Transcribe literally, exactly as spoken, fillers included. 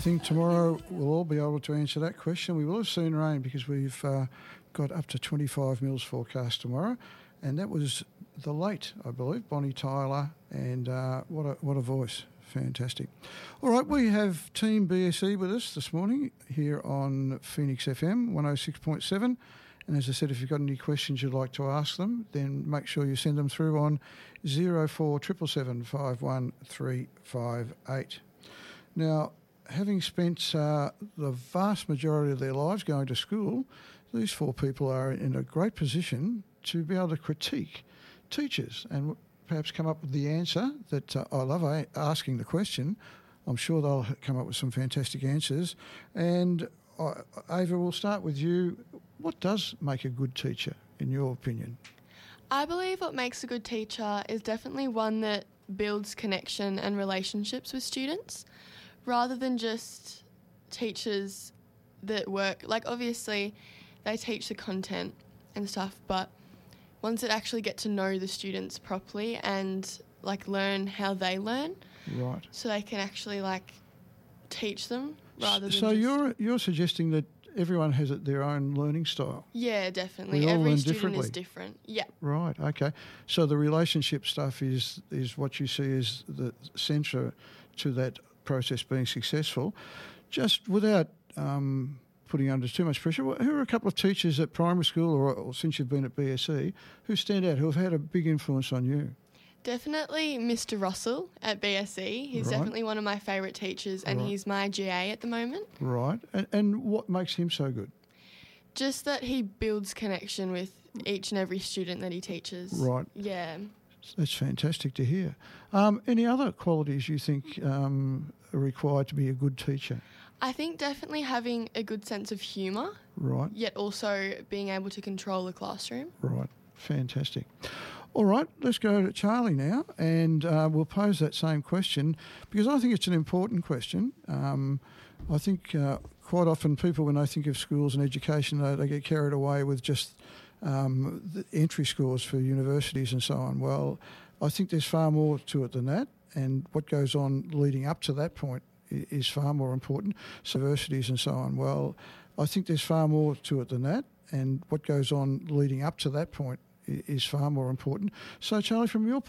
think tomorrow we'll all be able to answer that question. We will have seen rain because we've uh, got up to twenty-five mils forecast tomorrow, and that was the late, I believe, Bonnie Tyler, and uh, what a what a voice. Fantastic. All right, we have Team B S E with us this morning here on Phoenix F M one oh six point seven. And as I said, if you've got any questions you'd like to ask them, then make sure you send them through on zero four seven seven five one three five eight. Now, having spent uh, the vast majority of their lives going to school, these four people are in a great position to be able to critique teachers and perhaps come up with the answer that uh, I love a- asking the question. I'm sure they'll come up with some fantastic answers. And uh, Ava, we'll start with you. What does make a good teacher, in your opinion? I believe what makes a good teacher is definitely one that builds connection and relationships with students, rather than just teachers that work, like obviously they teach the content and stuff, but ones that actually get to know the students properly and like learn how they learn. Right. So they can actually like teach them rather than So just... you're you're suggesting that everyone has their own learning style? Yeah, definitely. We all Every learn student differently. is different. Yeah. Right, okay. So the relationship stuff is is what you see as the centre to that process being successful. Just without um, putting under too much pressure, who are a couple of teachers at primary school or, or since you've been at B S E who stand out, who have had a big influence on you? Definitely Mister Russell at B S E. He's Right. definitely one of my favourite teachers, and Right. he's my G A at the moment. Right. And, and what makes him so good? Just that he builds connection with each and every student that he teaches. Right. Yeah. That's fantastic to hear. Um, any other qualities you think um, are required to be a good teacher? I think definitely having a good sense of humour, Right. yet also being able to control the classroom. Right. Fantastic. All right, let's go to Charlie now, and uh, we'll pose that same question because I think it's an important question. Um, I think uh, quite often people, when they think of schools and education, they, they get carried away with just um, the entry scores for universities and so on. Well, I think there's far more to it than that, and what goes on leading up to that point i- is far more important. So universities and so on. Well, I think there's far more to it than that, and what goes on leading up to that point i- is far more important. So, Charlie, from your